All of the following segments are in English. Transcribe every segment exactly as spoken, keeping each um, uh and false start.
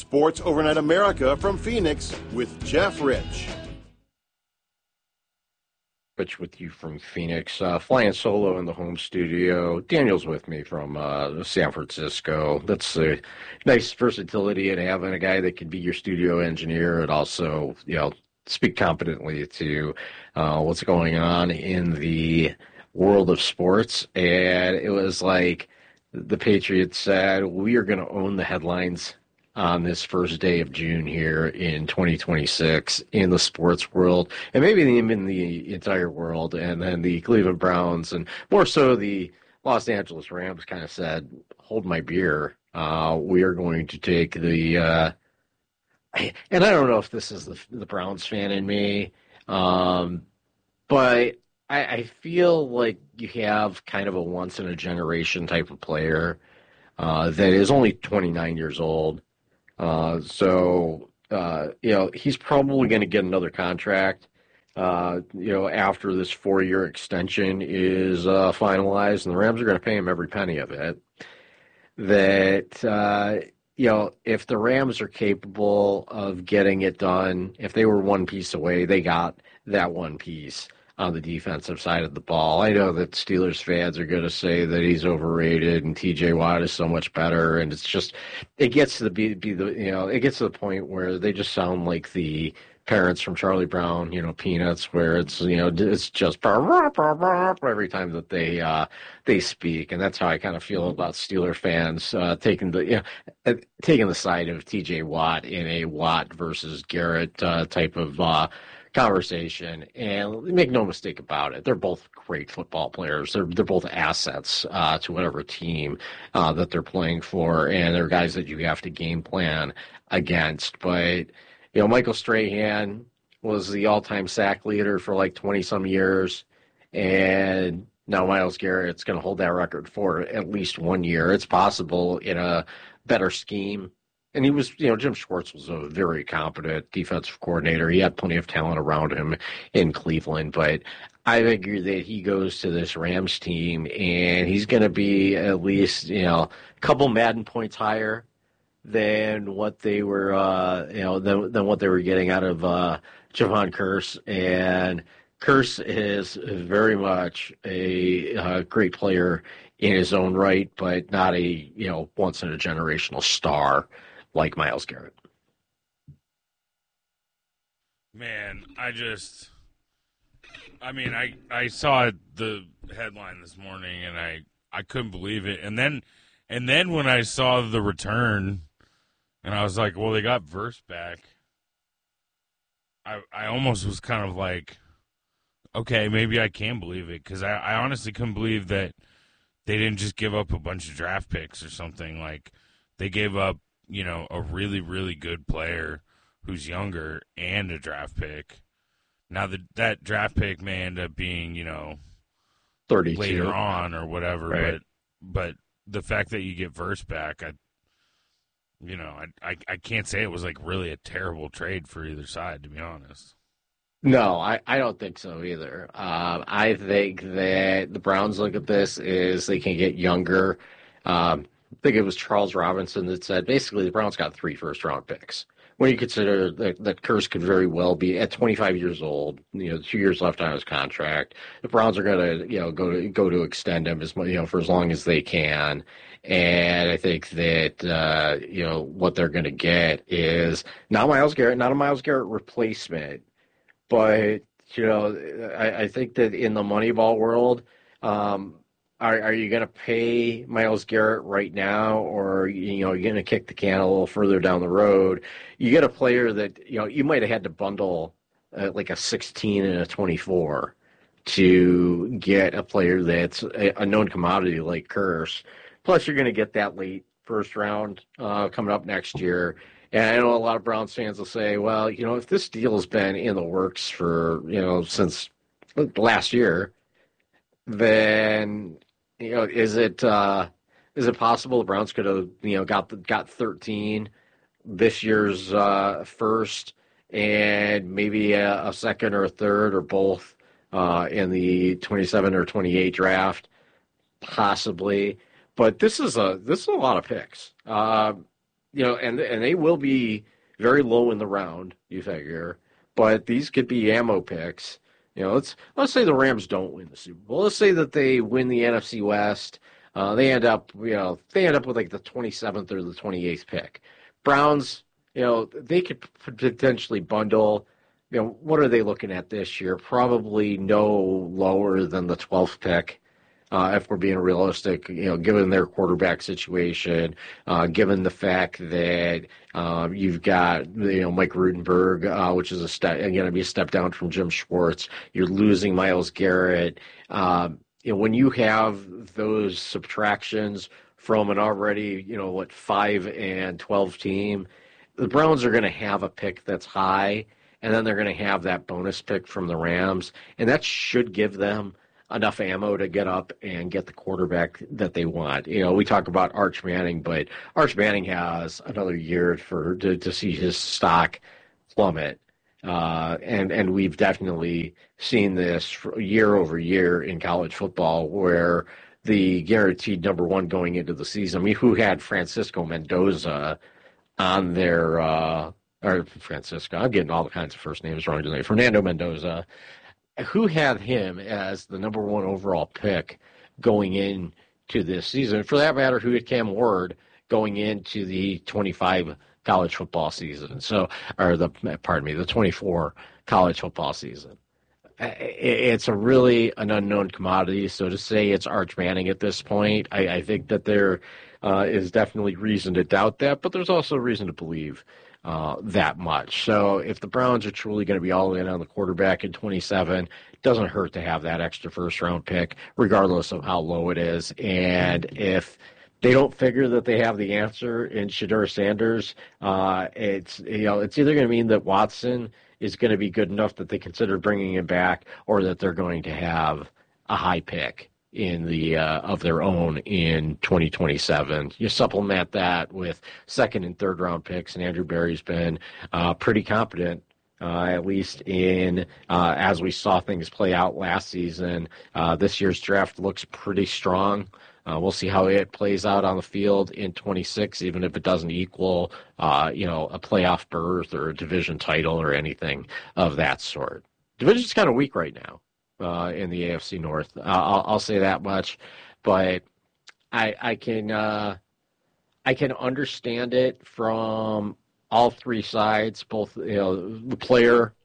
Sports Overnight America from Phoenix with Jeff Rich. Rich with you from Phoenix, uh, flying solo in the home studio. Daniel's with me from uh, San Francisco. That's a nice versatility in having a guy that can be your studio engineer and also, you know, speak competently to uh, what's going on in the world of sports. And it was like the Patriots said, we are going to own the headlines on this first day of June here in twenty twenty-six in the sports world, and maybe even in the entire world. And then the Cleveland Browns, and more so the Los Angeles Rams, kind of said, hold my beer. Uh, we are going to take the, uh, and I don't know if this is the, the Browns fan in me, um, but I, I feel like you have kind of a once-in-a-generation type of player uh, that is only twenty-nine years old. Uh, so, uh, you know, he's probably going to get another contract, uh, you know, after this four-year extension is uh, finalized, and the Rams are going to pay him every penny of it. That, uh, you know, if the Rams are capable of getting it done, if they were one piece away, they got that one piece on the defensive side of the ball. I know that Steelers fans are going to say that he's overrated and T J Watt is so much better, and it's just it gets to the be, be the you know it gets to the point where they just sound like the parents from Charlie Brown, you know, Peanuts, where it's you know it's just every time that they uh, they speak, and that's how I kind of feel about Steeler fans uh, taking the you know taking the side of T J Watt in a Watt versus Garrett uh, type of Uh, conversation. And make no mistake about it, they're both great football players. They're they're both assets uh, to whatever team uh, that they're playing for, and they're guys that you have to game plan against. But you know, Michael Strahan was the all-time sack leader for like twenty some years, and now Myles Garrett's going to hold that record for at least one year. It's possible in a better scheme. And he was, you know, Jim Schwartz was a very competent defensive coordinator. He had plenty of talent around him in Cleveland, but I figure that he goes to this Rams team and he's going to be at least, you know, a couple Madden points higher than what they were, uh, you know, than, than what they were getting out of uh, Javon Kearse. And Kearse is very much a uh, great player in his own right, but not a, you know, once in a generational star like Myles Garrett. Man, I just, I mean, I, I saw the headline this morning and I, I couldn't believe it. And then, and then when I saw the return and I was like, well, they got Verse back. I, I almost was kind of like, okay, maybe I can believe it. Cause I, I honestly couldn't believe that they didn't just give up a bunch of draft picks or something. Like they gave up, you know, a really, really good player who's younger and a draft pick. Now, the, that draft pick may end up being, you know, thirty-two later on or whatever, right. but but the fact that you get Verse back, I, you know, I, I, I can't say it was, like, really a terrible trade for either side, to be honest. No, I, I don't think so either. Um, I think that the Browns look at this is they can get younger. Um, I think it was Charles Robinson that said basically the Browns got three first-round picks. When you consider that, that Kearse could very well be at twenty-five years old, you know, two years left on his contract, the Browns are going to, you know, go to go to extend him as you know for as long as they can. And I think that uh, you know what they're going to get is not Myles Garrett, not a Myles Garrett replacement, but you know, I, I think that in the Moneyball world. Um, Are, are you going to pay Myles Garrett right now, or you know, you're going to kick the can a little further down the road? You get a player that you know you might have had to bundle uh, like a sixteen and a twenty-four to get a player that's a, a known commodity like Kearse. Plus, you're going to get that late first round uh, coming up next year. And I know a lot of Browns fans will say, well, you know, if this deal has been in the works for you know since last year, then you know, is it uh, is it possible the Browns could have you know got the, got thirteen this year's uh, first and maybe a, a second or a third or both uh, in the twenty-seven or twenty-eight draft, possibly. But this is a this is a lot of picks. Uh, you know, and and they will be very low in the round, you figure, but these could be ammo picks. You know, let's let's say the Rams don't win the Super Bowl. Let's say that they win the N F C West. Uh, they end up, you know, they end up with like the twenty-seventh or the twenty-eighth pick. Browns, you know, they could potentially bundle. You know, what are they looking at this year? Probably no lower than the twelfth pick. Uh, if we're being realistic, you know, given their quarterback situation, uh, given the fact that um, you've got, you know, Mike Rudenberg, uh, which is a step, going to be a step down from Jim Schwartz. You're losing Myles Garrett. Um, you know, when you have those subtractions from an already, you know, what, five and twelve team, the Browns are going to have a pick that's high, and then they're going to have that bonus pick from the Rams, and that should give them enough ammo to get up and get the quarterback that they want. You know, we talk about Arch Manning, but Arch Manning has another year for to, to see his stock plummet. Uh, and, and we've definitely seen this year over year in college football where the guaranteed number one going into the season, I mean, who had Francisco Mendoza on their, uh, or Francisco, I'm getting all kinds of first names wrong today, Fernando Mendoza, who had him as the number one overall pick going into this season. For that matter, who had Cam Ward going into the twenty-five college football season. So, or the, pardon me, the twenty-four college football season. It's a really an unknown commodity. So to say it's Arch Manning at this point, I, I think that there uh, is definitely reason to doubt that, but there's also reason to believe Uh, that much. So if the Browns are truly going to be all in on the quarterback in twenty-seven, it doesn't hurt to have that extra first round pick, regardless of how low it is. And if they don't figure that they have the answer in Shedeur Sanders, uh, it's, you know, it's either going to mean that Watson is going to be good enough that they consider bringing him back, or that they're going to have a high pick in the uh, of their own in twenty twenty-seven. You supplement that with second and third round picks, and Andrew Berry's been uh, pretty competent, uh, at least in uh, as we saw things play out last season. Uh, this year's draft looks pretty strong. Uh, we'll see how it plays out on the field in twenty-six, even if it doesn't equal, uh, you know, a playoff berth or a division title or anything of that sort. Division's kind of weak right now. Uh, in the A F C North, uh, I'll, I'll say that much, but I, I can uh, I can understand it from all three sides, both you know the player,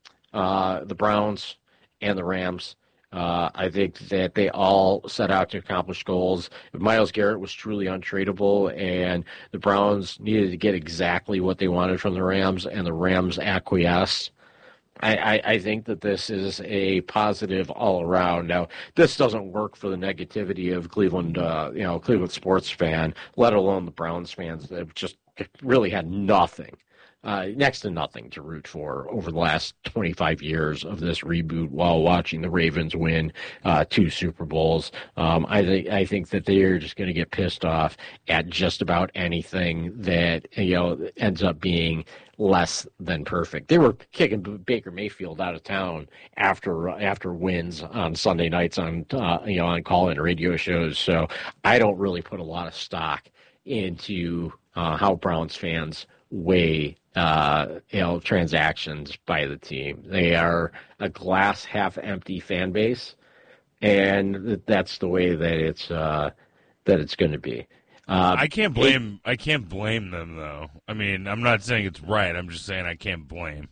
uh, the Browns, and the Rams. Uh, I think that they all set out to accomplish goals. If Myles Garrett was truly untradeable and the Browns needed to get exactly what they wanted from the Rams, and the Rams acquiesced, I, I, I think that this is a positive all around. Now, this doesn't work for the negativity of Cleveland, uh, you know, Cleveland sports fan, let alone the Browns fans that have just really had nothing, uh, next to nothing to root for over the last twenty-five years of this reboot while watching the Ravens win uh, two Super Bowls. Um, I think I think that they're just going to get pissed off at just about anything that, you know, ends up being less than perfect. They were kicking Baker Mayfield out of town after after wins on Sunday nights on uh, you know on call-in radio shows. So I don't really put a lot of stock into uh, how Browns fans weigh uh, you know transactions by the team. They are a glass half empty fan base, and that's the way that it's uh, that it's going to be. Uh, I can't blame. It, I can't blame them though. I mean, I'm not saying it's right. I'm just saying I can't blame.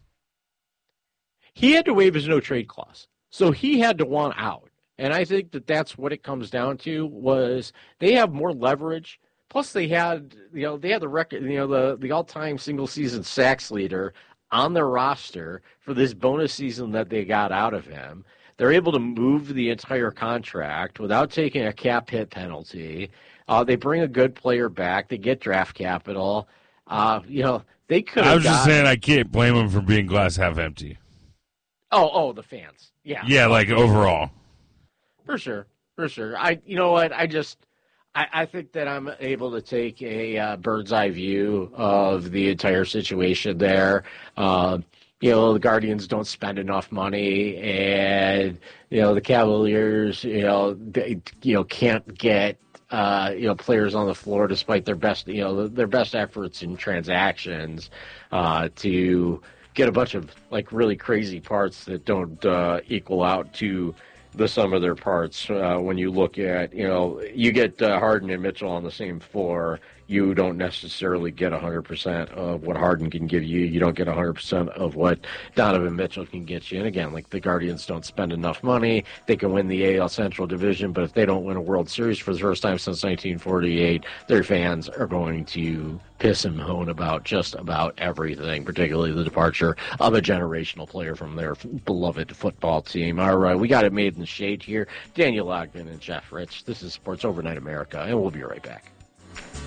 He had to waive his no trade clause, so he had to want out, and I think that that's what it comes down to. Was they have more leverage? Plus, they had you know they had the record, you know the the all time single season sacks leader on their roster for this bonus season that they got out of him. They're able to move the entire contract without taking a cap hit penalty. Uh, they bring a good player back. They get draft capital. Uh, you know, they could. I was just gotten... saying I can't blame them for being glass half empty. Oh, oh, the fans. Yeah. Yeah, like overall. For sure, for sure. I, you know what? I just, I, I think that I'm able to take a uh, bird's eye view of the entire situation there. Uh, you know, the Guardians don't spend enough money, and you know the Cavaliers, you know, they, you know, can't get uh, you know, players on the floor despite their best, you know, their best efforts in transactions uh, to get a bunch of like really crazy parts that don't uh, equal out to the sum of their parts. Uh, when you look at, you know, you get uh, Harden and Mitchell on the same floor, you don't necessarily get one hundred percent of what Harden can give you. You don't get one hundred percent of what Donovan Mitchell can get you. And again, like the Guardians don't spend enough money. They can win the A L Central Division, but if they don't win a World Series for the first time since nineteen forty-eight, their fans are going to piss and moan about just about everything, particularly the departure of a generational player from their beloved football team. All right, we got it made in the shade here. Daniel Ogden and Jeff Rich. This is Sports Overnight America, and we'll be right back.